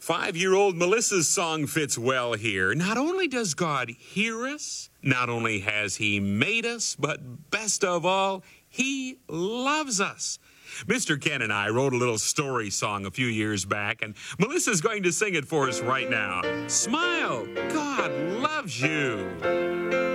5-year-old Melissa's song fits well here. Not only does God hear us, not only has He made us, but best of all, He loves us. Mr. Ken and I wrote a little story song a few years back, and Melissa's going to sing it for us right now. Smile, God loves you.